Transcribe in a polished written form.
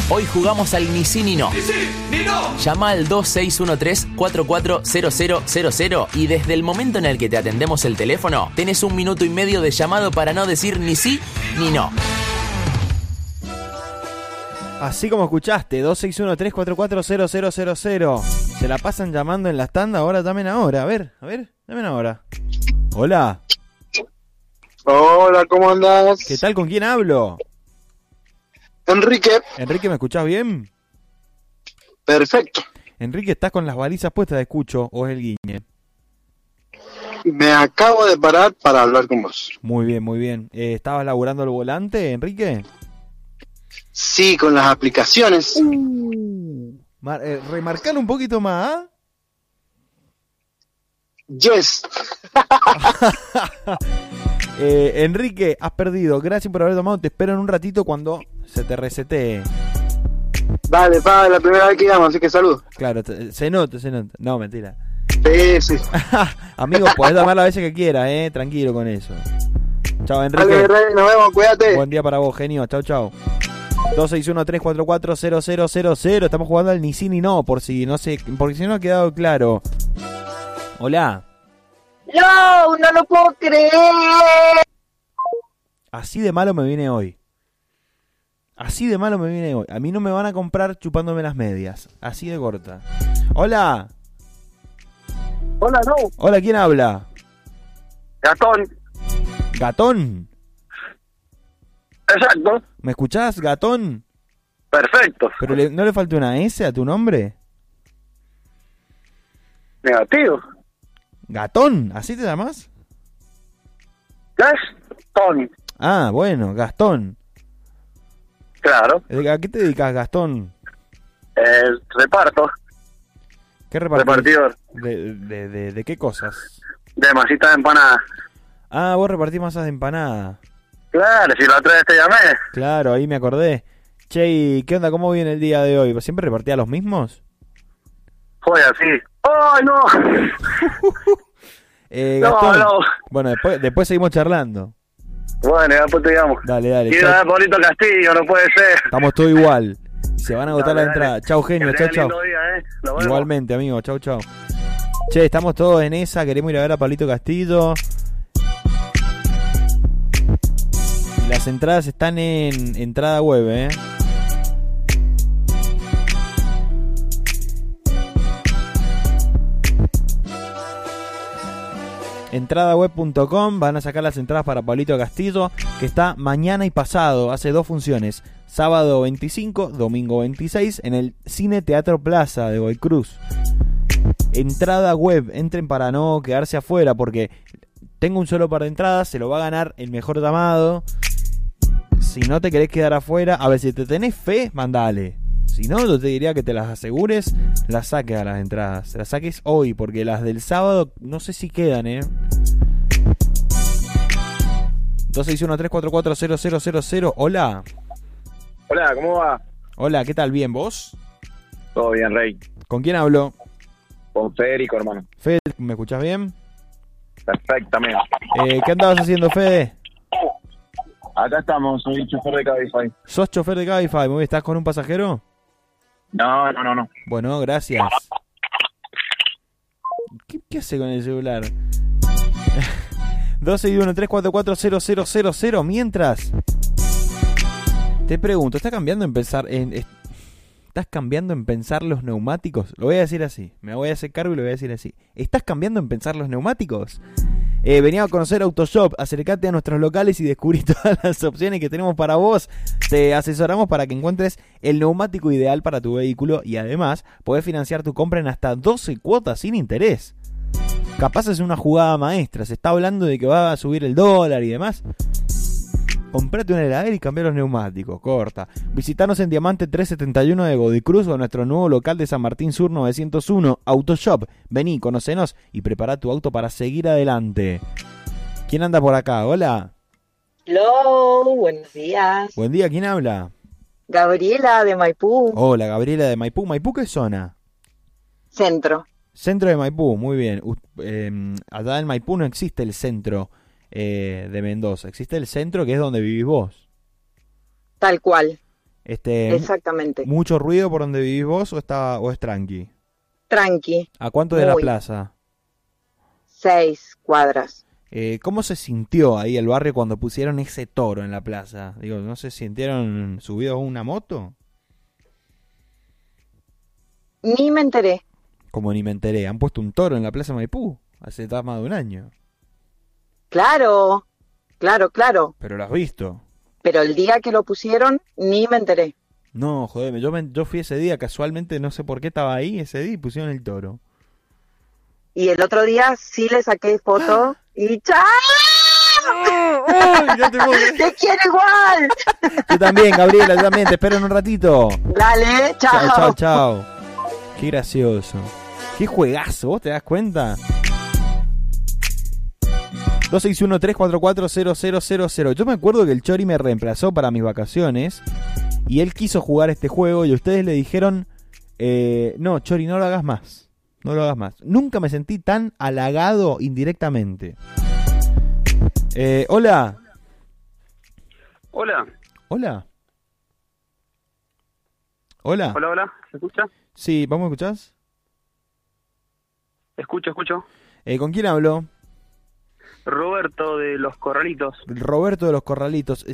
Hoy jugamos al ni sí ni no. ¡Ni sí, ni no! Llama al 2613-440000 y desde el momento en el que te atendemos el teléfono, tenés 1 minuto y medio de llamado para no decir ni sí ni no. Así como escuchaste, 2613-440000. Se la pasan llamando en las tandas, ahora también ahora. A ver, también ahora. Hola. Hola, ¿cómo andás? ¿Qué tal? ¿Con quién hablo? Enrique. Enrique, ¿me escuchás bien? Perfecto. Enrique, ¿estás con las balizas puestas? Escucho, ¿o es el guiñe? Me acabo de parar para hablar con vos. Muy bien, muy bien. ¿Estabas laburando el volante, Enrique? Sí, con las aplicaciones. Remarcalo un poquito más, ¿ah? Yes. Enrique, has perdido. Gracias por haber tomado. Te espero en un ratito cuando se te resetee. Dale, pa, la primera vez que llamo, así que salud. Claro, se nota. No, mentira. Sí. Amigo, podés llamar las veces que quieras, tranquilo con eso. Chao, Enrique. Dale, Rey, nos vemos, cuídate. Buen día para vos, genio. Chao. 261-344-0000. Estamos jugando al ni sí ni no, porque si no ha quedado claro. Hola. No lo puedo creer. Así de malo me viene hoy. A mí no me van a comprar chupándome las medias. Así de corta. Hola. Hola, no. Hola, ¿quién habla? ¿Gatón? Exacto. ¿Me escuchás, Gatón? Perfecto. ¿Pero no le falta una S a tu nombre? Negativo. ¿Gatón? ¿Así te llamas? Gastón. Ah, bueno, Gastón. Claro. ¿A qué te dedicas, Gastón? El reparto. ¿Qué repartís? Repartidor. ¿De qué cosas? De masitas de empanada. Ah, vos repartís masas de empanada. Claro, si la otra vez te llamé. Claro, ahí me acordé. Che, ¿y qué onda? ¿Cómo viene el día de hoy? ¿Siempre repartía los mismos? Fue así. ¡Ay, no! Gastón. No. Bueno, después seguimos charlando. Bueno, ya después te llamo. Dale. Quiero dar Pablito Castillo, no puede ser. Estamos todos igual. Se van a agotar la entrada. Chau, genio. Que tenga Chau. lindo día, Nos vemos. Igualmente, amigo. Chau. Che, estamos todos en esa. Queremos ir a ver a Pablito Castillo. Las entradas están en entrada web, Entradaweb.com. Van a sacar las entradas para Pablito Castillo, que está mañana y pasado. Hace 2 funciones. Sábado 25, domingo 26, en el Cine Teatro Plaza de Godoy Cruz. Entrada web. Entren para no quedarse afuera, porque tengo un solo par de entradas. Se lo va a ganar el mejor llamado. Si no te querés quedar afuera, a ver, si te tenés fe, mandale. Si no, yo te diría que te las asegures, las saques a las entradas. Las saques hoy, porque las del sábado no sé si quedan, 261-344-0000. Hola. Hola, ¿cómo va? Hola, ¿qué tal? ¿Bien, vos? Todo bien, Rey. ¿Con quién hablo? Con Federico, hermano. Fede, ¿me escuchás bien? Perfectamente. ¿Qué andabas haciendo, Fede? Acá estamos, soy chofer de Cabify. ¿Sos chofer de Cabify? ¿Me estás con un pasajero? No. Bueno, gracias. ¿Qué hace con el celular? 261-344-0000. Mientras, te pregunto, ¿estás cambiando en pensar los neumáticos? Lo voy a decir así. Me voy a hacer cargo y lo voy a decir así. ¿Estás cambiando en pensar los neumáticos? Venía a conocer Autoshop, acercate a nuestros locales y descubrí todas las opciones que tenemos para vos. Te asesoramos para que encuentres el neumático ideal para tu vehículo y además podés financiar tu compra en hasta 12 cuotas sin interés. Capaz es una jugada maestra, se está hablando de que va a subir el dólar y demás. Comprate una heladera y cambia los neumáticos, corta. Visitanos en Diamante 371 de Godoy Cruz o en nuestro nuevo local de San Martín Sur 901, Autoshop. Vení, conocenos y prepara tu auto para seguir adelante. ¿Quién anda por acá? Hola. Hello, buenos días. Buen día, ¿quién habla? Gabriela de Maipú. Hola, Gabriela de Maipú. ¿Maipú qué zona? Centro. Centro de Maipú, muy bien. Allá en Maipú no existe el centro de Mendoza. Existe el centro que es donde vivís vos. Tal cual. Exactamente. ¿Mucho ruido por donde vivís vos o es tranqui? Tranqui. ¿A cuánto de la Muy. plaza? 6 cuadras. ¿Cómo se sintió ahí el barrio cuando pusieron ese toro en la plaza? Digo, ¿no se sintieron subidos a una moto? Ni me enteré. Como ni me enteré, han puesto un toro en la plaza Maipú hace más de un año. Claro, claro. Pero lo has visto. Pero el día que lo pusieron, ni me enteré. No, jodeme, yo fui ese día, casualmente, no sé por qué estaba ahí ese día y pusieron el toro. Y el otro día sí le saqué foto y ¡chao! ¡Ay, no te puedo creer! ¡Te quiero igual! Yo también, Gabriela, yo también, te espero en un ratito. Dale, chao. Chao, chao, chao. Qué gracioso. Qué juegazo, ¿vos te das cuenta? 261-344-0000. Yo me acuerdo que el Chori me reemplazó para mis vacaciones y él quiso jugar este juego y ustedes le dijeron, no, Chori, no lo hagas más. No lo hagas más. Nunca me sentí tan halagado indirectamente. Hola. Hola. Hola. Hola. Hola, hola. ¿Se escucha? Sí, ¿vos me escuchás? Escucho. ¿Con quién hablo? Roberto de Los Corralitos. Roberto de los Corralitos.